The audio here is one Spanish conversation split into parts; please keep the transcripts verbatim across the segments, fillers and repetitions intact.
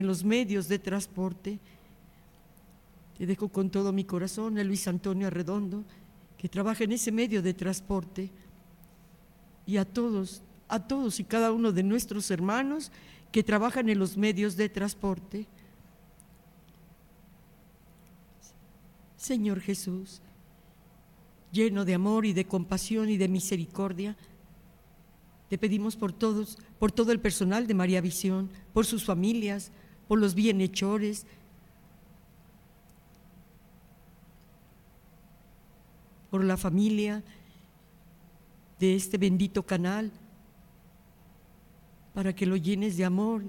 en los medios de transporte. Te dejo con todo mi corazón a Luis Antonio Arredondo, que trabaja en ese medio de transporte, y a todos, a todos y cada uno de nuestros hermanos que trabajan en los medios de transporte. Señor Jesús, lleno de amor y de compasión y de misericordia, te pedimos por todos, por todo el personal de María Visión, por sus familias, por los bienhechores, por la familia de este bendito canal, para que lo llenes de amor,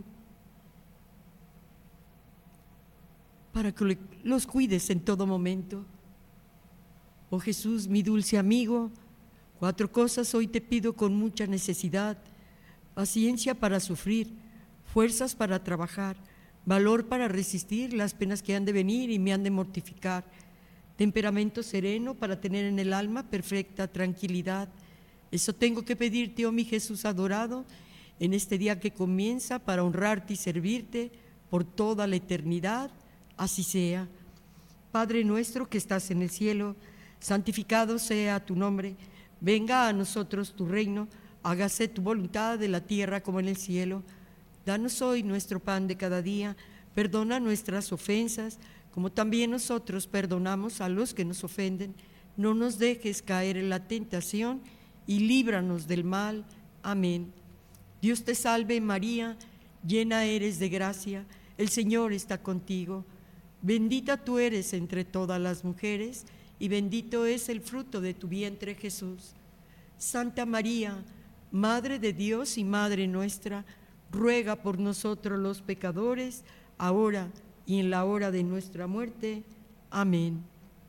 para que los cuides en todo momento. Oh Jesús, mi dulce amigo, cuatro cosas hoy te pido con mucha necesidad: paciencia para sufrir, fuerzas para trabajar, valor para resistir las penas que han de venir y me han de mortificar, temperamento sereno para tener en el alma perfecta tranquilidad. Eso tengo que pedirte, oh mi Jesús adorado, en este día que comienza, para honrarte y servirte por toda la eternidad. Así sea. Padre nuestro que estás en el cielo, santificado sea tu nombre. Venga a nosotros tu reino, hágase tu voluntad de la tierra como en el cielo. Danos hoy nuestro pan de cada día, perdona nuestras ofensas, como también nosotros perdonamos a los que nos ofenden. No nos dejes caer en la tentación y líbranos del mal. Amén. Dios te salve María, llena eres de gracia, el Señor está contigo. Bendita tú eres entre todas las mujeres, y bendito es el fruto de tu vientre, Jesús. Santa María, Madre de Dios y Madre nuestra, ruega por nosotros los pecadores, ahora y en la hora de nuestra muerte. Amén.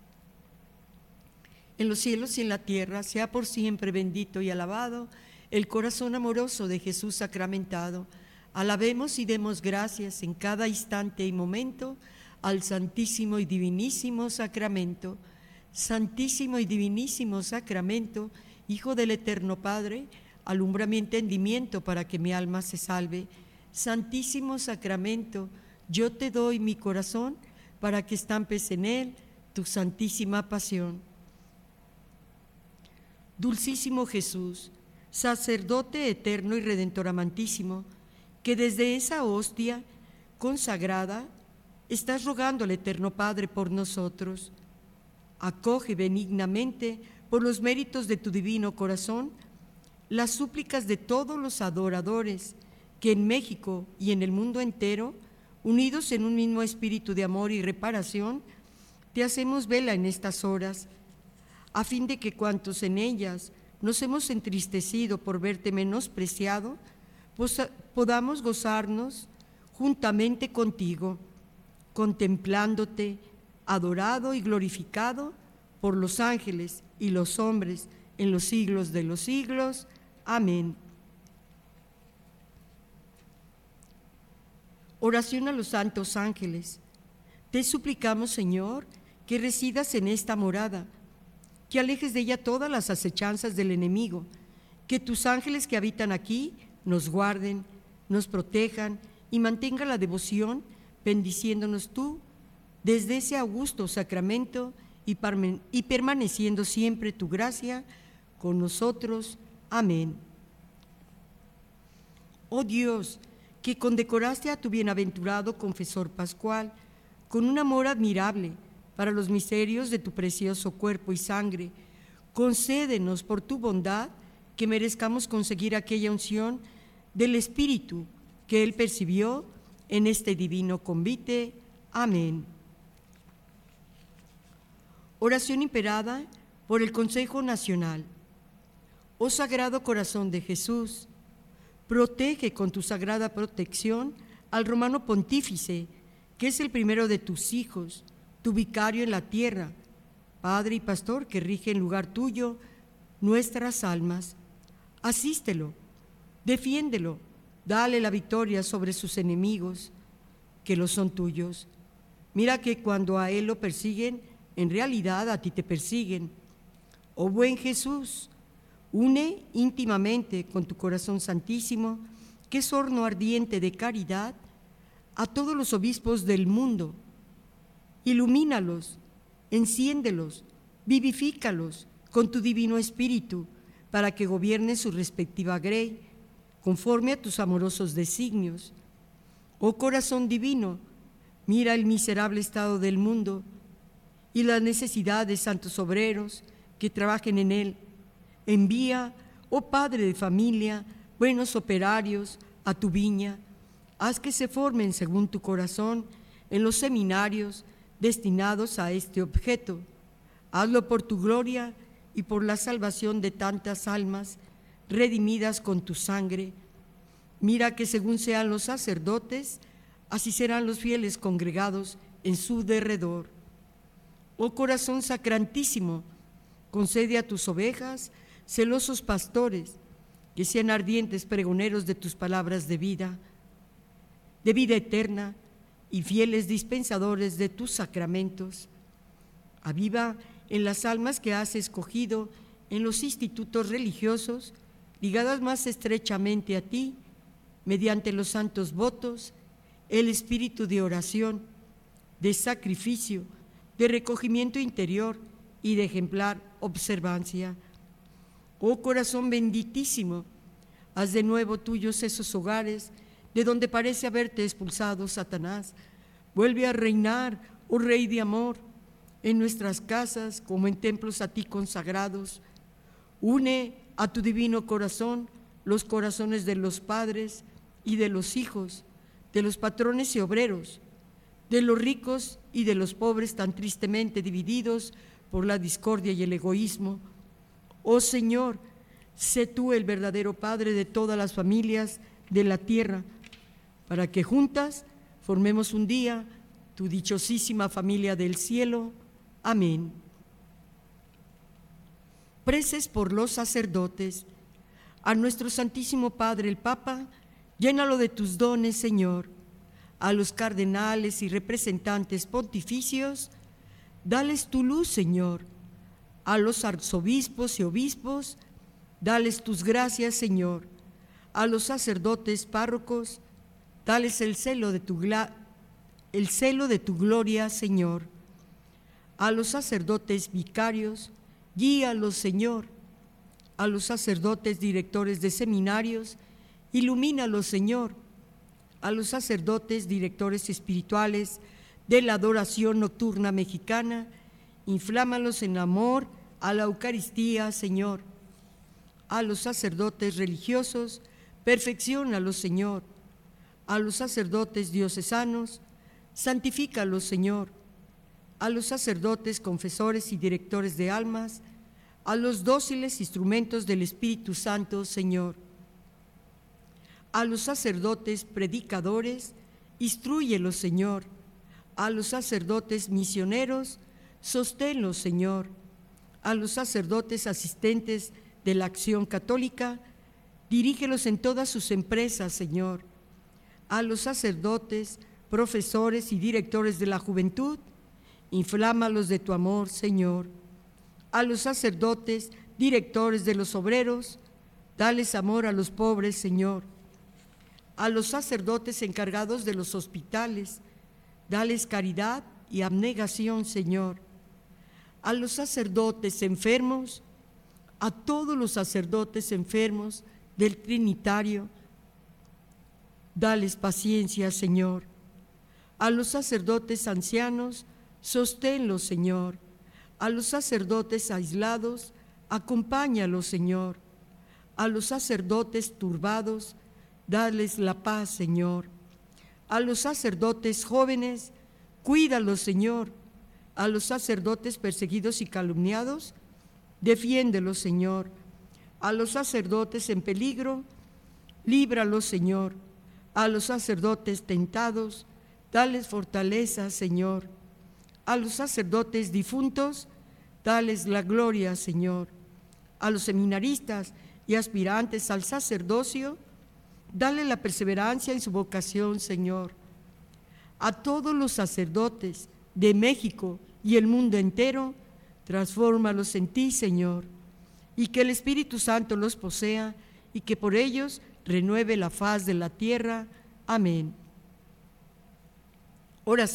En los cielos y en la tierra, sea por siempre bendito y alabado el corazón amoroso de Jesús sacramentado. Alabemos y demos gracias en cada instante y momento al Santísimo y Divinísimo Sacramento. Santísimo y Divinísimo Sacramento, Hijo del Eterno Padre, alumbra mi entendimiento para que mi alma se salve. Santísimo Sacramento, yo te doy mi corazón para que estampes en él tu santísima pasión. Dulcísimo Jesús, sacerdote eterno y redentor amantísimo, que desde esa hostia consagrada estás rogando al Eterno Padre por nosotros. Acoge benignamente, por los méritos de tu divino corazón, las súplicas de todos los adoradores que en México y en el mundo entero, unidos en un mismo espíritu de amor y reparación, te hacemos vela en estas horas, a fin de que cuantos en ellas nos hemos entristecido por verte menospreciado, pues podamos gozarnos juntamente contigo, contemplándote, adorado y glorificado por los ángeles y los hombres en los siglos de los siglos. Amén. Oración a los santos ángeles. Te suplicamos, Señor, que residas en esta morada, que alejes de ella todas las acechanzas del enemigo, que tus ángeles que habitan aquí nos guarden, nos protejan y mantengan la devoción, bendiciéndonos tú desde ese augusto sacramento y, y permaneciendo siempre tu gracia con nosotros. Amén. Oh Dios, que condecoraste a tu bienaventurado confesor pascual con un amor admirable para los misterios de tu precioso cuerpo y sangre, concédenos por tu bondad que merezcamos conseguir aquella unción del Espíritu que él percibió en este divino convite. Amén. Oración imperada por el Consejo Nacional. Oh Sagrado Corazón de Jesús, protege con tu sagrada protección al romano pontífice, que es el primero de tus hijos, tu vicario en la tierra, Padre y Pastor que rige en lugar tuyo nuestras almas. Asístelo, defiéndelo, dale la victoria sobre sus enemigos, que los son tuyos. Mira que cuando a él lo persiguen, en realidad a ti te persiguen. Oh buen Jesús, une íntimamente con tu corazón santísimo, que es horno ardiente de caridad, a todos los obispos del mundo. Ilumínalos, enciéndelos, vivifícalos con tu divino espíritu, para que gobiernen su respectiva grey, conforme a tus amorosos designios. Oh corazón divino, mira el miserable estado del mundo y la necesidad de santos obreros que trabajen en él. Envía, oh Padre de familia, buenos operarios a tu viña. Haz que se formen según tu corazón en los seminarios destinados a este objeto. Hazlo por tu gloria y por la salvación de tantas almas redimidas con tu sangre. Mira que según sean los sacerdotes, así serán los fieles congregados en su derredor. Oh corazón sacrantísimo, concede a tus ovejas celosos pastores, que sean ardientes pregoneros de tus palabras de vida, de vida eterna, y fieles dispensadores de tus sacramentos. Aviva en las almas que has escogido en los institutos religiosos, ligadas más estrechamente a ti, mediante los santos votos, el espíritu de oración, de sacrificio, de recogimiento interior y de ejemplar observancia. Oh corazón benditísimo, haz de nuevo tuyos esos hogares de donde parece haberte expulsado Satanás. Vuelve a reinar, oh Rey de amor, en nuestras casas como en templos a ti consagrados. Une a tu divino corazón los corazones de los padres y de los hijos, de los patrones y obreros, de los ricos y de los pobres tan tristemente divididos por la discordia y el egoísmo. Oh Señor, sé tú el verdadero Padre de todas las familias de la tierra, para que juntas formemos un día tu dichosísima familia del cielo. Amén. Preces por los sacerdotes. A nuestro Santísimo Padre el Papa, llénalo de tus dones, Señor. A los cardenales y representantes pontificios, dales tu luz, Señor. A los arzobispos y obispos, dales tus gracias, Señor. A los sacerdotes párrocos, dales el celo de tu, el celo de tu gloria, Señor. A los sacerdotes vicarios, guíalos, Señor. A los sacerdotes directores de seminarios, ilumínalos, Señor. A los sacerdotes directores espirituales de la adoración nocturna mexicana, inflámalos en amor a la Eucaristía, Señor. A los sacerdotes religiosos, perfecciónalos, Señor. A los sacerdotes diocesanos, santifícalos, Señor. A los sacerdotes confesores y directores de almas, a los dóciles instrumentos del Espíritu Santo, Señor. A los sacerdotes predicadores, instrúyelos, Señor. A los sacerdotes misioneros, sosténlos, Señor. A los sacerdotes asistentes de la acción católica, dirígelos en todas sus empresas, Señor. A los sacerdotes, profesores y directores de la juventud, inflámalos de tu amor, Señor. A los sacerdotes, directores de los obreros, dales amor a los pobres, Señor. A los sacerdotes encargados de los hospitales, dales caridad y abnegación, Señor. A los sacerdotes enfermos, a todos los sacerdotes enfermos del Trinitario, dales paciencia, Señor. A los sacerdotes ancianos, sosténlos, Señor. A los sacerdotes aislados, acompáñalos, Señor. A los sacerdotes turbados, dales la paz, Señor. A los sacerdotes jóvenes, cuídalos, Señor. A los sacerdotes perseguidos y calumniados, defiéndelos, Señor. A los sacerdotes en peligro, líbralos, Señor. A los sacerdotes tentados, dales fortaleza, Señor. A los sacerdotes difuntos, dales la gloria, Señor. A los seminaristas y aspirantes al sacerdocio, dale la perseverancia en su vocación, Señor. A todos los sacerdotes de México y el mundo entero, transfórmalos en ti, Señor, y que el Espíritu Santo los posea y que por ellos renueve la faz de la tierra. Amén. Oración.